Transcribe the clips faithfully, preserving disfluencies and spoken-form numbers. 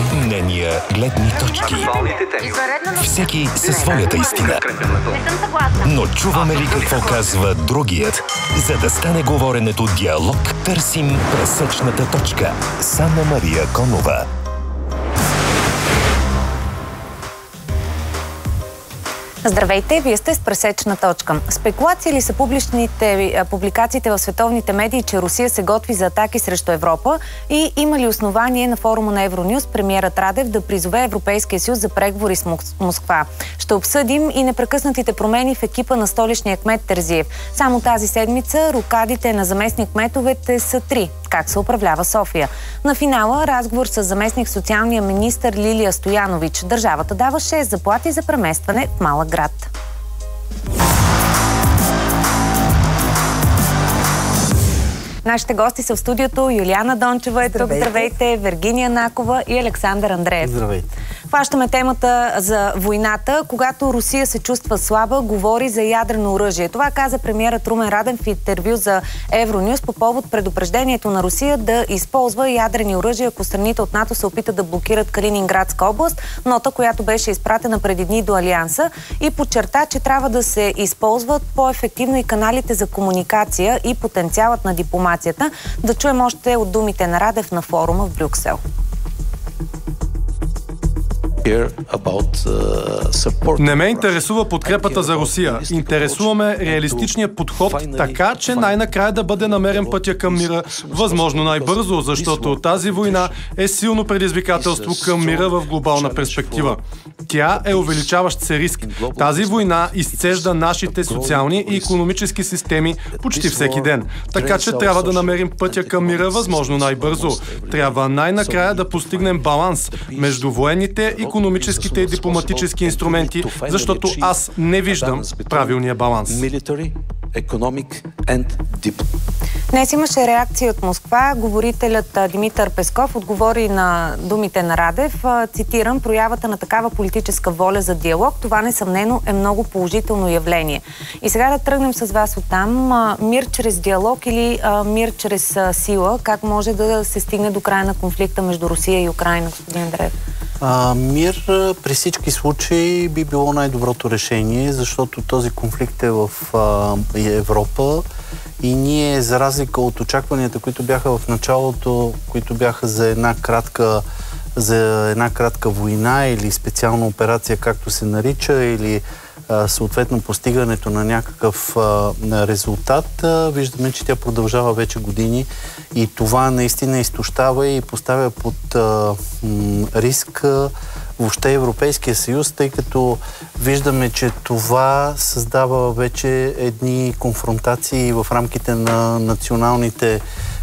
Мнения, гледни точки. Всеки със своята истина. Но чуваме ли какво казва другият? За да стане говоренето диалог, търсим пресечната точка. с Анна-Мария Конова. Здравейте, вие сте с пресечна точка. Спекулации ли са публичните публикациите в световните медии, че Русия се готви за атаки срещу Европа, и има ли основание на форума на Евронюс премиерът Радев да призове Европейския съюз за преговори с Москва? Ще обсъдим и непрекъснатите промени в екипа на столичния кмет Терзиев. Само тази седмица рокадите на заместник-кметовете са три. Как се управлява София? На финала разговор с заместник социалния министър Лилия Стоянович. Държавата дава шест заплати за преместване в малък град. Нашите гости са в студиото. Юлиана Дончева е тук. Здравейте. Вергиния Накова и Александър Андреев. Здравейте. Хващаме темата за войната. Когато Русия се чувства слаба, говори за ядрено оръжие. Това каза премиерът Румен Радев в интервю за Евронюс по повод предупреждението на Русия да използва ядрени оръжия, ако страните от НАТО се опитат да блокират Калининградска област. Нота, която беше изпратена преди дни до Алианса, и подчерта, че трябва да се използват по-ефективно и каналите за комуникация и потенциалът на дипломацията. Да чуем още от думите на Радев на форума в Брюксел. Не ме интересува подкрепата за Русия. Интересуваме реалистичния подход, така че най-накрая да бъде намерен пътя към мира, възможно най-бързо, защото тази война е силно предизвикателство към мира в глобална перспектива. Тя е увеличаващ се риск. Тази война изцежда нашите социални и икономически системи почти всеки ден. Така че трябва да намерим пътя към мира възможно най-бързо. Трябва най-накрая да постигнем баланс между военните, икономическите и дипломатически инструменти, защото аз не виждам правилния баланс. Днес имаше реакция от Москва. Говорителят Димитър Песков отговори на думите на Радев. Цитирам: проявата на такава политическа воля за диалог, това несъмнено е много положително явление. И сега да тръгнем с вас оттам. Мир чрез диалог или мир чрез сила? Как може да се стигне до края на конфликта между Русия и Украйна, господин Андреев? А, мир при всички случаи би било най-доброто решение, защото този конфликт е в а, Европа и ние, за разлика от очакванията, които бяха в началото, които бяха за една кратка, за една кратка война или специална операция, както се нарича, или а, съответно постигането на някакъв а, резултат, а, виждаме, че тя продължава вече години и това наистина изтощава и поставя под а, м, риск а, въобще Европейския съюз, тъй като виждаме, че това създава вече едни конфронтации в рамките на националните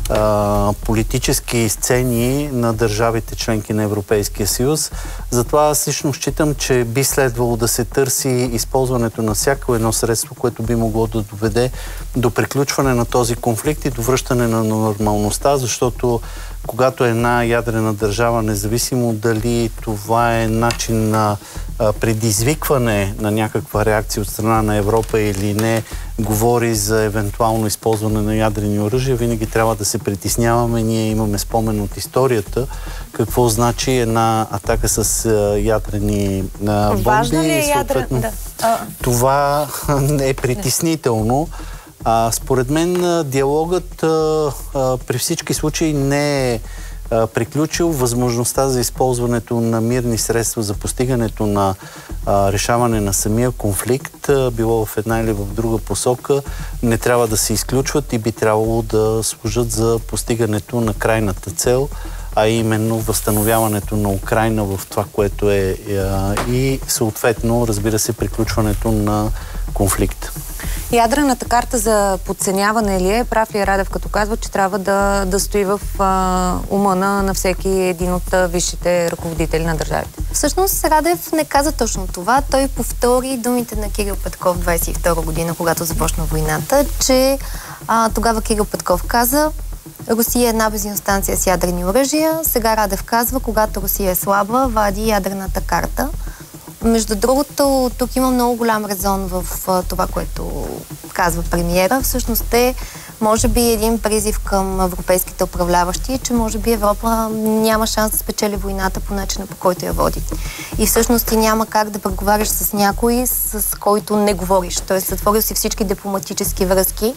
а, политически сцени на държавите членки на Европейския съюз. Затова аз лично считам, че би следвало да се търси използването на всяко едно средство, което би могло да доведе до приключване на този конфликт и до връщане на нормалността, защото когато една ядрена държава, независимо дали това е начин на предизвикване на някаква реакция от страна на Европа или не, говори за евентуално използване на ядрени оръжия, винаги трябва да се притесняваме. Ние имаме спомен от историята какво значи една атака с ядрени бомби. Важна ли е ядрена? Да. Това е притеснително. А, според мен диалогът а, а, при всички случаи не е а, приключил. Възможността за използването на мирни средства за постигането на а, решаване на самия конфликт, а, било в една или в друга посока, не трябва да се изключват и би трябвало да служат за постигането на крайната цел, а именно възстановяването на Украйна в това, което е а, и съответно, разбира се, приключването на конфликт. Ядрената карта за подценяване ли е? Прав ли е Радев, като казва, че трябва да, да стои в а, ума на, на всеки един от а, висшите ръководители на държавите? Всъщност Радев не каза точно това. Той повтори думите на Кирил Петков двайсет и втора година, когато започна войната, че а, тогава Кирил Петков каза: Русия е една бензиностанция с ядрени оръжия. Сега Радев казва: когато Русия е слаба, вади ядрената карта. Между другото, тук има много голям резон в това, което казва премиера. Всъщност те може би един призив към европейските управляващи, че може би Европа няма шанс да спечели войната по начина, по който я води. И всъщност ти няма как да преговаряш с някой, с който не говориш. Тоест, затворил си всички дипломатически връзки.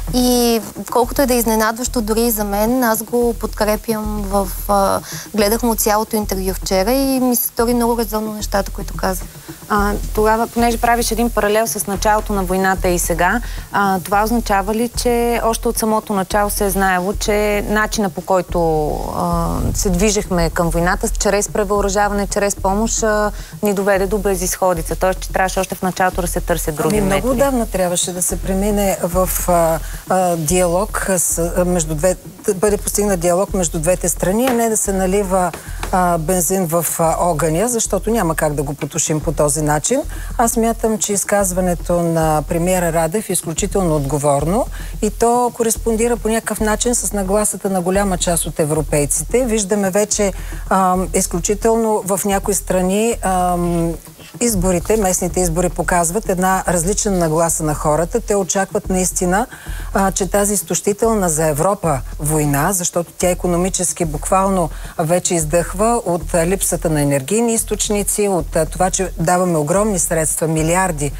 И колкото е да е изненадващо дори и за мен, аз го подкрепям в... Гледах му цялото интервю вчера и ми се стори много резонно нещата, които каза. А, тогава, понеже правиш един паралел с началото на войната и сега, а, това означава ли, че още от самото начало се е знаело, че начина, по който а, се движехме към войната, чрез превъоръжаване, чрез помощ, а, ни доведе до безизходица? Тоест, че трябваше още в началото да се търсят други ами, методи. Много давна трябваше да се премине в а, а, диалог с, а, между две, да бъде постигнат диалог между двете страни, а не да се налива а, бензин в а, огъня, защото няма как да го потушим по този начин. Аз мятам, че изказването на премиера Радев е изключително отговорно и то кореспондира по някакъв начин с нагласата на голяма част от европейците. Виждаме вече а, изключително в някои страни а, изборите, местните избори показват една различна нагласа на хората. Те очакват наистина, а, че тази изтощителна за Европа война, защото тя икономически буквално вече издъхва от а, липсата на енергийни източници, от а, това, че даваме огромни средства, милиарди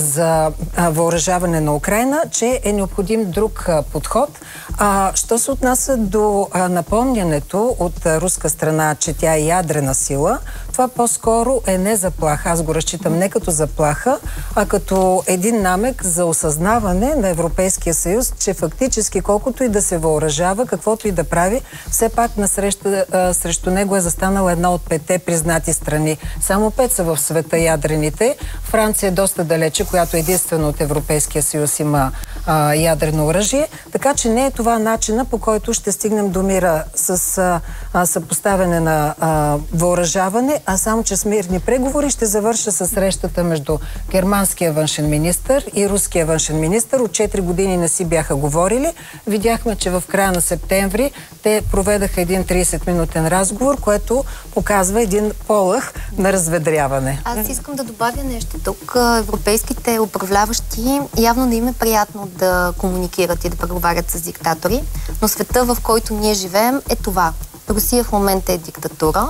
за а, въоръжаване на Украйна, че е необходим друг а, подход. А, що се отнася до а, напомнянето от а, руска страна, че тя е ядрена сила, това по-скоро е не заплаха. Аз го разчитам не като заплаха, а като един намек за осъзнаване на Европейския съюз, че фактически колкото и да се въоръжава, каквото и да прави, все пак насреща, а, срещу него е застанала една от петте признати страни. Само пет са в света ядрените. Франция е доста далече, която единствено от Европейския съюз има а, ядрено оръжие. Така че не е това начина, по който ще стигнем до мира с а, а, съпоставяне на а, въоръжаване, а само че с мирни преговори. Ще завърша с срещата между германския външен министър и руския външен министър. От четири години не си бяха говорили. Видяхме, че в края на септември те проведаха един тридесет-минутен разговор, което показва един полъх на разведряване. Аз искам да добавя нещо тук. Европейските управляващи явно не им е приятно да комуникират и да преговарят с диктатори, но света, в който ние живеем, е това. Русия в момента е диктатура.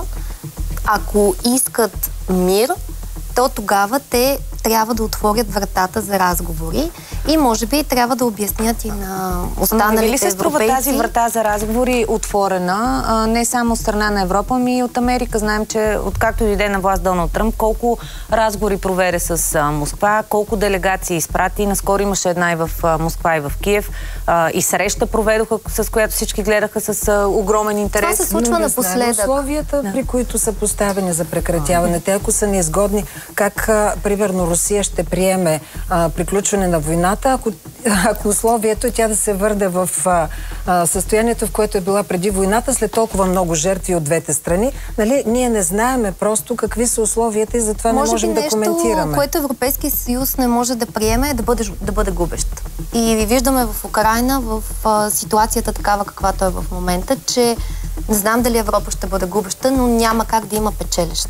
Ако искат мир, то тогава те трябва да отворят вратата за разговори и може би трябва да обяснят и на останалите европейци. Ли се струва тази врата за разговори отворена, а, не само от страна на Европа, ами и от Америка? Знаем, че откакто дойде на власт Доналд Тръмп, колко разговори проведе с а, Москва, колко делегации изпрати. Наскоро имаше една и в а, Москва, и в Киев. А, и среща проведоха, с която всички гледаха с а, огромен интерес. Това се случва напоследък. Условията, да. при които са поставени за прекратяване. Те, ако са неизгодни, как, а, примерно, Русия ще приеме а, приключване на войната, ако, ако условието е тя да се върне в а, а, състоянието, в което е била преди войната, след толкова много жертви от двете страни. Нали, ние не знаеме просто какви са условията и затова може не можем да коментираме. Нещо, което Европейския съюз не може да приеме, е да бъде, да бъде губещ. И ви виждаме в Украйна, в а, ситуацията такава, каквато е в момента, че не знам дали Европа ще бъде губеща, но няма как да има печелещ.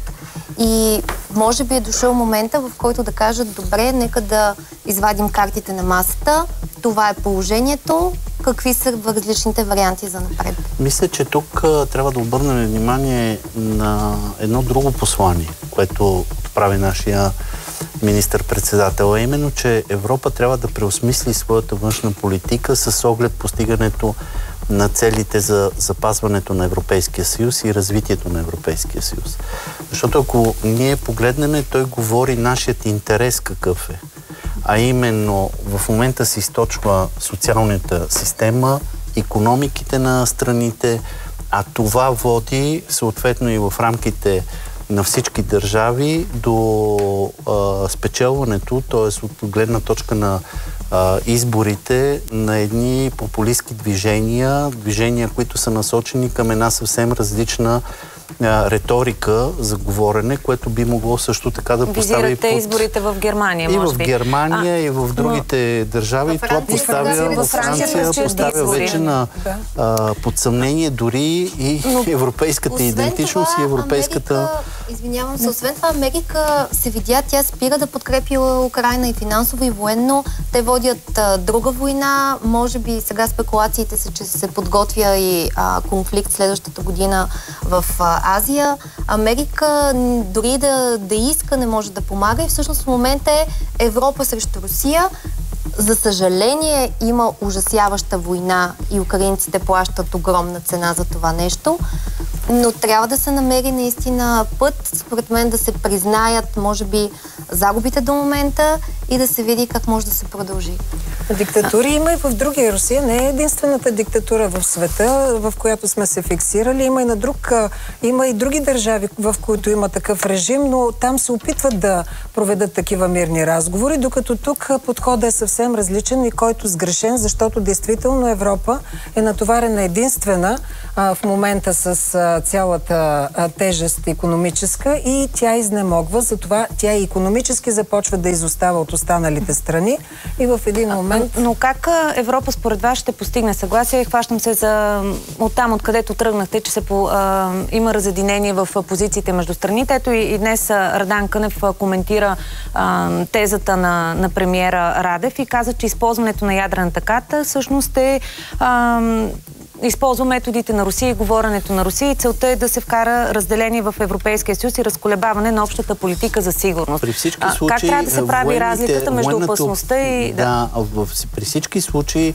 И може би е дошъл момента, в който да кажат, добре, нека да извадим картите на масата, това е положението, какви са различните варианти за напред. Мисля, че тук а, трябва да обърнем внимание на едно друго послание, което отправи нашия министър-председател, а именно, че Европа трябва да преосмисли своята външна политика с оглед постигането на целите за запазването на Европейския съюз и развитието на Европейския съюз. Защото ако ние погледнем, той говори нашият интерес какъв е. А именно, в момента се източва социалната система, икономиките на страните, а това води съответно и в рамките на всички държави до а, спечелването, т.е. от гледна точка на а, изборите на едни популистки движения, движения, които са насочени към една съвсем различна а, риторика за говорене, което би могло също така да поставя и под... изборите в Германия, и може в би. Германия, а, и в другите но... държави. Това Франция, поставя във Франция, Франция поставя вече на а, под съмнение дори и но, европейската идентичност това, и европейската... Америка, извинявам се, освен това Америка се видя, тя спира да подкрепи Украйна и финансово, и военно. Те водят а, друга война. Може би сега спекулациите са, че се подготвя и а, конфликт следващата година в а, Азия. Америка дори да, да иска, не може да помага и всъщност в момента е Европа срещу Русия. За съжаление има ужасяваща война и украинците плащат огромна цена за това нещо, но трябва да се намери наистина път, според мен да се признаят, може би, загубите до момента и да се види как може да се продължи. Диктатури има и в други. Русия не е единствената диктатура в света, в която сме се фиксирали. Има и на друг, има и други държави, в които има такъв режим, но там се опитват да проведат такива мирни разговори, докато тук подходът е съвсем различен и който сгрешен, защото действително Европа е натоварена единствена а, в момента с а, цялата а, тежест икономическа и тя изнемогва, затова тя и икономически започва да изостава от останалите страни и в един момент... Но как Европа според вас ще постигне съгласие? Хващам се за оттам, откъдето тръгнахте, че се по, а, има разединение в позициите между страните. Ето и, и днес Радан Кънев коментира а, тезата на, на премиера Радев и каза, че използването на ядрената карта всъщност е... А, използва методите на Русия и говоренето на Русия и целта е да се вкара разделение в Европейския съюз и разколебаване на общата политика за сигурност. При всички случаи, как трябва да се прави военните, разликата между военното, опасността и... Да, да в, при всички случаи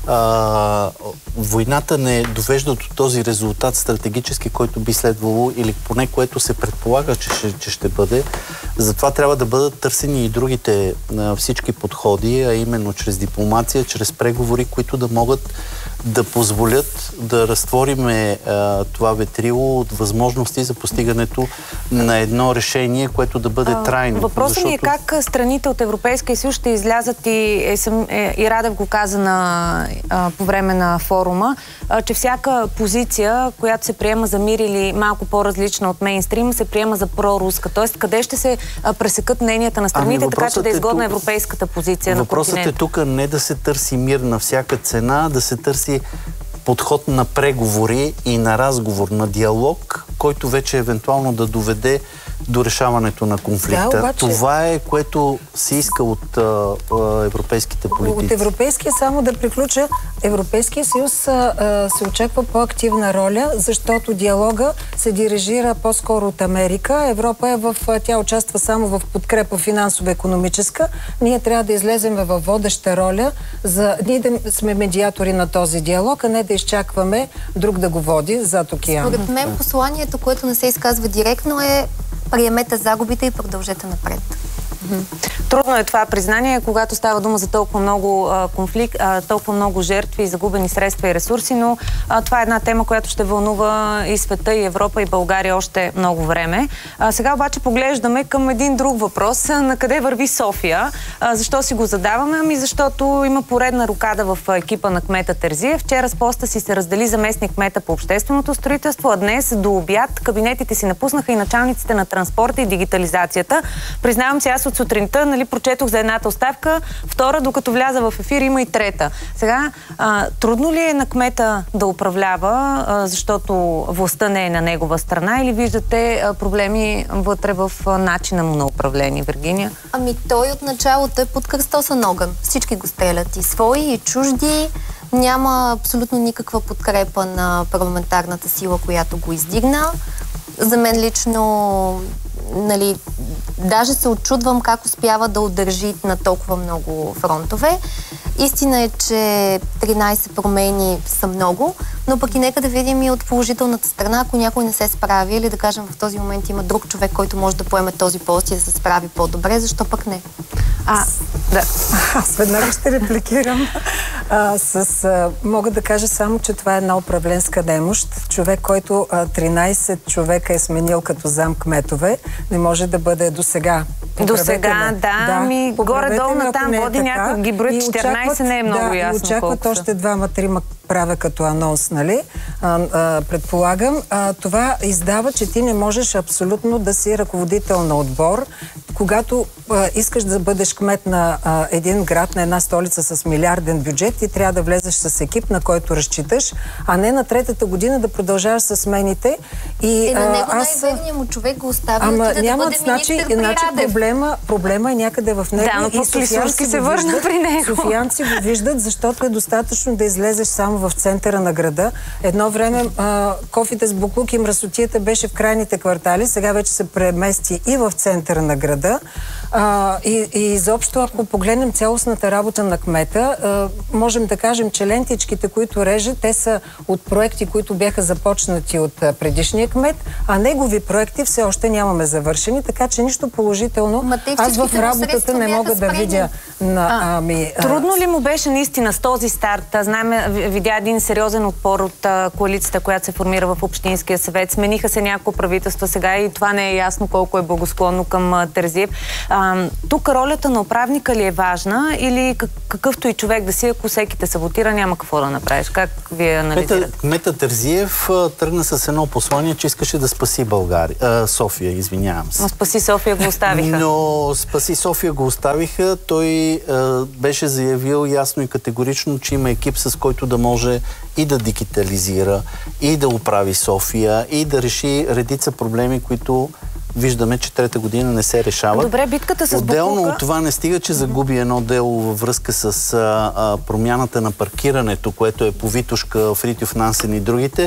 а, войната не довежда до този резултат стратегически, който би следвало или поне което се предполага, че ще, че ще бъде. Затова трябва да бъдат търсени и другите а, всички подходи, а именно чрез дипломация, чрез преговори, които да могат да позволят да разтвориме а, това ветрило от възможности за постигането на едно решение, което да бъде трайно. Въпросът защото... ми е как страните от Европейския съюз ще излязат и, е, е, и Радев го каза на, а, по време на форума, а, че всяка позиция, която се приема за мир или малко по-различна от мейнстрим, се приема за проруска. Тоест, къде ще се а, пресекат мненията на страните, ами, така че да е изгодна тук... европейската позиция на континента? Въпросът е тук не да се търси мир на всяка цена, да се търси подход на преговори и на разговор, на диалог, който вече евентуално да доведе до решаването на конфликта. Да, обаче... Това е, което се иска от а, а, европейските политици. От Европейския, само да приключа, Европейския съюз а, се очаква по-активна роля, защото диалога се дирижира по-скоро от Америка. Европа е в... Тя участва само в подкрепа финансово-економическа. Ние трябва да излезем във водеща роля, за ние да сме медиатори на този диалог, а не да изчакваме друг да го води зад океана. Според мен посланието, което не се изказва директно е: приемете загубите и продължете напред. Трудно е това признание, когато става дума за толкова много а, конфликт, а, толкова много жертви, загубени средства и ресурси, но а, това е една тема, която ще вълнува и света, и Европа, и България още много време. А, сега обаче поглеждаме към един друг въпрос. На къде върви София? А, защо си го задаваме? Ами защото има поредна рокада в екипа на кмета Терзиев. Вчера с поста си се раздели заместник кмета по общественото строителство, а днес до обяд кабинетите си напуснаха и началниците на транспорта и дигитализацията. Признавам се, аз от сутринта, нали, прочетох за едната оставка, втора, докато вляза в ефир, има и трета. Сега, а, трудно ли е на кмета да управлява, а, защото властта не е на негова страна, или виждате а, проблеми вътре в а, начина му на управление, Виргиния? Ами той от началото е под кръстосен огън. Всички го стрелят, и свои, и чужди. Няма абсолютно никаква подкрепа на парламентарната сила, която го издигна. За мен лично, нали, даже се отчудвам как успява да удържи на толкова много фронтове. Истина е, че тринайсет промени са много, но пък и нека да видим и от положителната страна, ако някой не се справи, или да кажем в този момент има друг човек, който може да поеме този пост и да се справи по-добре, защо пък не? А, да. Аз веднага ще репликирам. А, с, а, мога да кажа само, че това е една управленска немощ. Човек, който а, тринайсет човека е сменил като зам кметове, не може да бъде до сега. До сега, да, да, ми горе-долу на там води някой, ги броят четиринайсет, не е много да, ясно. И очакват още двама-трима правя като анонс, нали, а, а, предполагам, а, това издава, че ти не можеш абсолютно да си ръководител на отбор. Когато а, искаш да бъдеш кмет на а, един град, на една столица с милиарден бюджет, ти трябва да влезеш с екип, на който разчиташ, а не на третата година да продължаваш с смените. И, е, на него аз... най-верният му човек го остави, Ама отида няма, да бъде значи, министър при значи Радев. проблема, проблема е някъде в него. Да, но и софиянци се върна при него. Софиянци го виждат, защото е достатъчно да излезеш само в центъра на града. Едно време а, кофите с буклук и мръсотията беше в крайните квартали, сега вече се премести и в центъра на града. А, и, и изобщо, ако погледнем цялостната работа на кмета, а, можем да кажем, че лентичките, които реже, те са от проекти, които бяха започнати от а, предишния кмет, а негови проекти все още нямаме завършени, така че нищо положително. Аз в работата не мога да видя на... А, ами, а... Трудно ли му беше наистина с този старт? Знаем, видя един сериозен отпор от а, коалицията, която се формира в Общинския съвет. Смениха се няколко правителства сега и това не е ясно колко е благосклонно към а, Терзиев. А, тук ролята на управника ли е важна или как, какъвто и човек да си, ако всеки те саботира, няма какво да направиш? Как вие анализирате? Кмета Терзиев а, тръгна с едно послание, че искаше да спаси България. А, София, извинявам се. Но спаси София го оставиха. Но спаси София го оставиха. Той а, беше заявил ясно и категорично, че има екип, с който да може и да дигитализира, и да оправи София, и да реши редица проблеми, които виждаме, че трета година не се решават. Добре, битката с Отделно буклука... от това не стига, че загуби едно дело във връзка с а, а, промяната на паркирането, което е по Витошка, Фритьов Нансен и другите,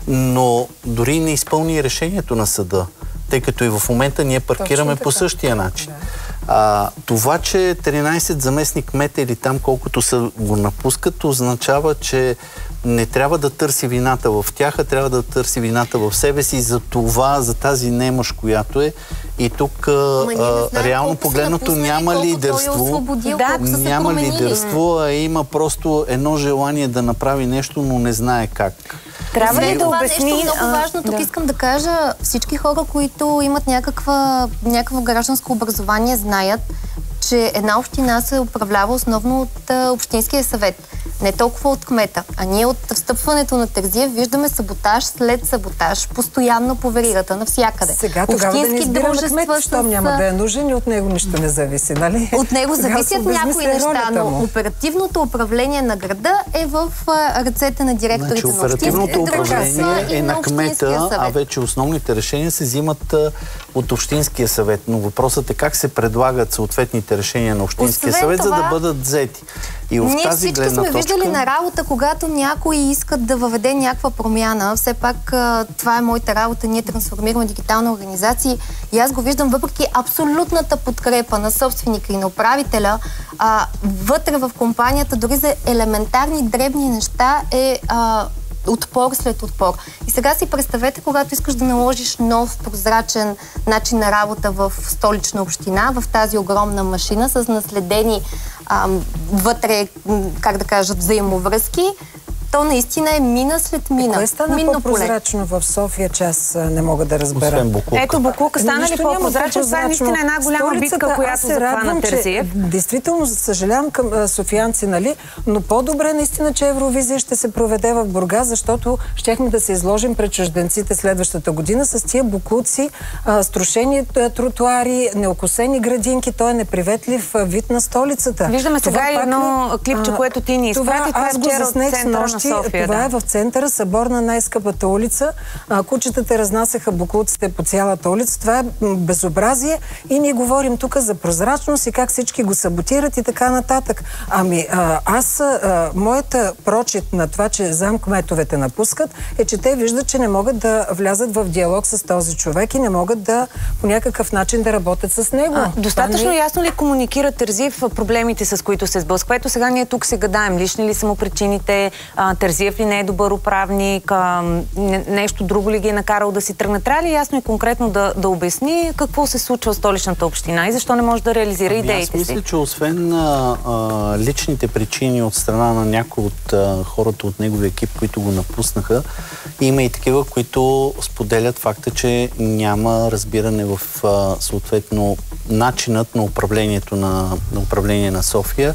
но дори не изпълни решението на съда, тъй като и в момента ние паркираме по същия начин. Да. А, това, че тринайсет заместник кмета или там колкото са го напускат, означава, че не трябва да търси вината в тях, а трябва да търси вината в себе си за това, за тази немощ, която е. И тук а, а, реално погледното няма лидерство, да, няма лидерство, а има просто едно желание да направи нещо, но не знае как. Трябва ли да това обясни... нещо много важно. Тук да. Искам да кажа, всички хора, които имат някаква, някакво гражданско образование, знаят, че една община се управлява основно от а, Общинския съвет. Не толкова от кмета. А ние от встъпването на Терзиев виждаме саботаж след саботаж, постоянно по веригата, навсякъде. Сега тогава да не избираме кмета, щом няма да е нужен и от него нищо не зависи, нали? От него зависят някои неща, но оперативното управление на града е в а, ръцете на директорите значи, на оперативното управление е на кмета, а вече основните решения се взимат а, от Общинския съвет. Но въпросът е как се предлагат съответните решения на Общинския Освен съвет, това, за да бъдат взети. И в ние тази всички гледна сме точка... виждали на работа, когато някой искат да въведе някаква промяна. Все пак това е моята работа. Ние трансформираме дигитална организация и аз го виждам въпреки абсолютната подкрепа на собственика и на управителя. А, вътре в компанията дори за елементарни дребни неща е... А, отпор след отпор. И сега си представете, когато искаш да наложиш нов, прозрачен начин на работа в столична община, в тази огромна машина с наследени а, вътре, как да кажат, взаимовръзки, то наистина е мина след мина. Кое стана по-прозрачно в София, че аз не мога да разбера? Буклук. Ето, буклука стана ли по-прозрачно? Това е наистина една голяма битка, която се захвана Терзиев. Действително, съжалявам към софиянци, нали? Но по-добре наистина, че Евровизия ще се проведе в Бургас, защото щяхме да се изложим пред чужденците следващата година с тия буклуци, струшени тротуари, неокосени градинки. Той е неприветлив вид на столицата. Виждаме сега и едно клипче, което ти ни изпрати. Това е вчера от центъра на София. Това да. е в центъра, събор на най-скъпата улица. А, кучетата разнасяха буклуците по цялата улица. Това е безобразие и ние говорим тук за прозрачност и как всички го саботират и така нататък. Ами а, аз, а, моята прочит на това, че замкметовете напускат, е, че те виждат, че не могат да влязат в диалог с този човек и не могат да по някакъв начин да работят с него. А, достатъчно не... ясно ли комуникира Терзиев проблемите, с които се сблъсква? Ето сега ние тук се гадаем. Лични ли са му причините? А, Терзиев ли не е добър управник? А, не, нещо друго ли ги е накарал да си тръгне? Трябва ли ясно и конкретно да, да обясни какво се случва в столичната община и защо не може да реализира ами идеите си? Аз мисля, че освен а, а, личните причини от страна на някои от а, хората от неговия екип, които го напуснаха, има и такива, които споделят факта, че няма разбиране в а, съответно начинът на управлението на, на управление на София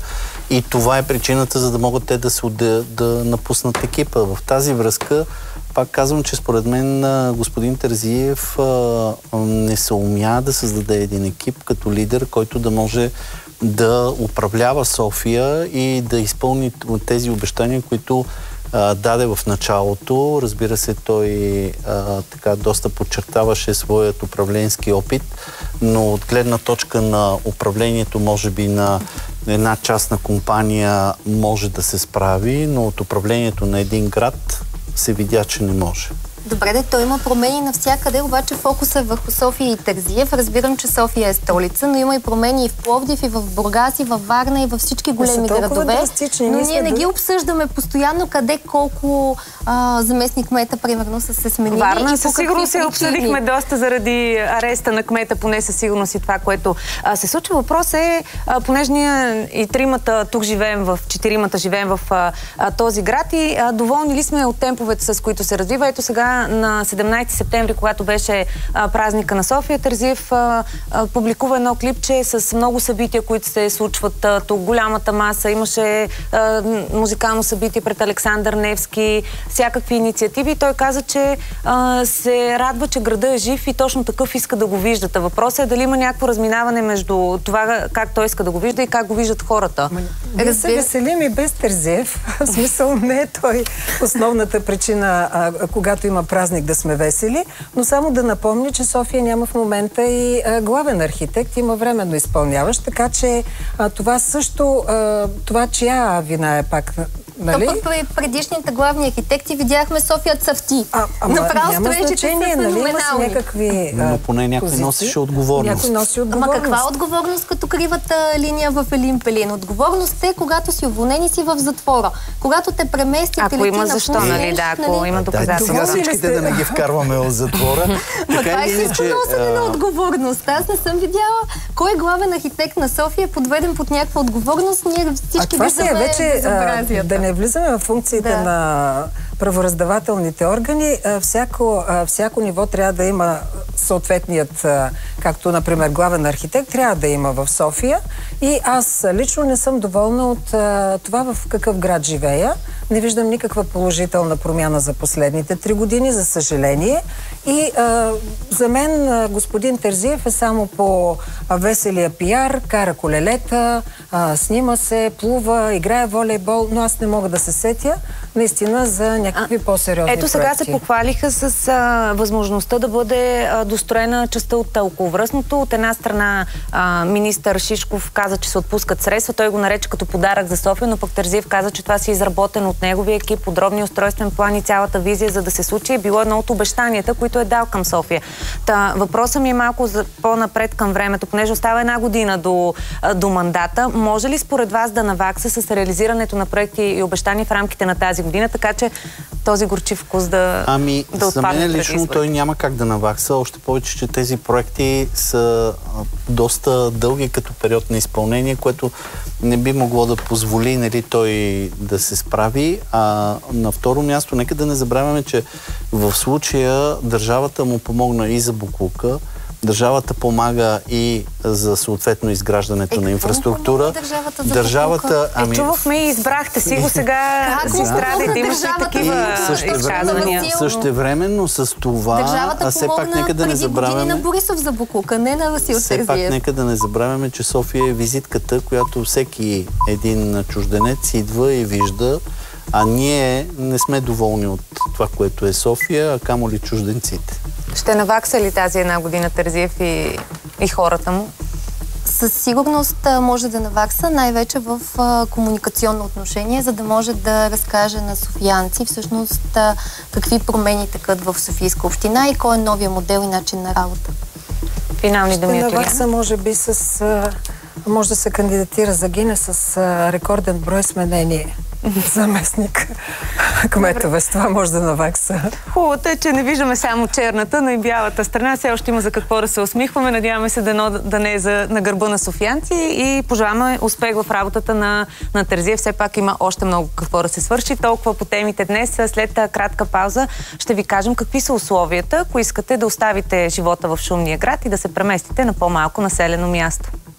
И това е причината, за да могат те да се да, да напуснат екипа. В тази връзка пак казвам, че според мен господин Терзиев а, не се умя да създаде един екип като лидер, който да може да управлява София и да изпълни тези обещания, които а, даде в началото. Разбира се, той а, така доста подчертаваше своят управленски опит, но от гледна точка на управлението, може би на една частна компания може да се справи, но от управлението на един град се видя, че не може. Добре, де, той има промени навсякъде, обаче фокуса е върху София и Терзиев. Разбирам, че София е столица, но има и промени и в Пловдив, и в Бургас, и в Варна, и във всички големи градове. Но ние не ги обсъждаме постоянно къде колко а, заместник кмета, примерно, са се сменили. Варна, със сигурност се обсъдихме доста заради ареста на кмета, поне със сигурност и това, което а, се случва. Въпрос е, а, понеже ние и тримата тук живеем, в четиримата живеем в а, а, този град и а, доволни ли сме от темповете, с които се развива. Ето сега на седемнайсети септември, когато беше а, празника на София, Терзиев а, а, публикува едно клипче с много събития, които се случват а, тук. Голямата маса, имаше а, музикално събитие пред Александър Невски, всякакви инициативи. И той каза, че а, се радва, че града е жив и точно такъв иска да го виждате. Въпросът е дали има някакво разминаване между това как той иска да го вижда и как го виждат хората. Ние се веселим и без Терзиев. В смисъл не е той основната причина, а, когато има празник, да сме весели, но само да напомня, че София няма в момента и а, главен архитект, има временно изпълняващ, така че а, това също, а, това чия вина е пак, нали? То пък при предишните главни архитекти видяхме София цъфти. А, ама направо няма значение, нали? Има си някакви а, но поне някой позиции. Носеше отговорност. Някой носи отговорност. Ама каква отговорност като кривата линия в Елин Пелин? Отговорност е, когато си уволнен и си в затвора. Когато те преместите, ако има защо, нали? Да, ако нали? Има доказателства. Да, сега всичките да не ги вкарваме в затвора. Ма това е истинско носене на отговорност. Аз не съм видяла кой главен архитект на София е подведен под някаква отговорност. Ние всички виждаме безобразията. Да не влизаме в функциите да. на правораздавателните органи. Всяко, всяко ниво трябва да има съответният, както, например, главен архитект, трябва да има в София. И аз лично не съм доволна от това в какъв град живея. Не виждам никаква положителна промяна за последните три години, за съжаление. И а, за мен а, господин Терзиев е само по а, веселия пиар, кара колелета, а, снима се, плува, играе волейбол, но аз не мога да се сетя наистина за някакви по-сериозни Ето сега проекти. се похвалиха с а, възможността да бъде а, достроена частта от околовръстното. От една страна а, министър Шишков каза, че се отпускат средства. Той го нарече като подарък за София, но пък Терзиев каза, че това си изработено от неговия екип, подробния устройствен план и цялата визия, за да се случи, е било едно от обещанията, които е дал към София. Та, въпросът ми е малко за по-напред към времето, понеже остава една година до, до мандата. Може ли според вас да навакса с реализирането на проекти и обещания в рамките на тази година, така че този горчив вкус да, ами, да отпадне? Ами, за мен лично той няма как да навакса, още повече, че тези проекти са доста дълги като период на изпълнение, което не би могло да позволи, нали, той да се справи. А на второ място, нека да не забравяме, че в случая държавата му помогна и за боклука, държавата помага и за съответно изграждането е, на инфраструктура. Държавата, за държавата ами... е, чувахме и избрахте си го сега. Как си страдайте, имаше такива изказвания. Същевременно с това, държавата а все пак нека да не забравяме... на Борисов за боклука, не на Васил Терзиев. Все пак нека да не забравяме, че София е визитката, която всеки един чужденец идва и вижда, а ние не сме доволни от това, което е София, а камо ли чужденците. Ще навакса ли тази една година Терзиев и, и хората му? Със сигурност може да навакса, най-вече в а, комуникационно отношение, за да може да разкаже на софиянци всъщност а, какви промени текат в Софийска община и кой е новия модел и начин на работа. Финални думи. Ще навакса, може би, с... А, може да се кандидатира за Гинес с а, рекорден брой сменение. Заместник кметове. С това може да навакса. Хубавото е, че не виждаме само черната, но и бялата страна. Все още има за какво да се усмихваме. Надяваме се да, да не е за, на гърба на софиянци и пожелаваме успех в работата на, на Терзиев. Все пак има още много какво да се свърши. Толкова по темите днес. След кратка пауза ще ви кажем какви са условията, ако искате да оставите живота в шумния град и да се преместите на по-малко населено място.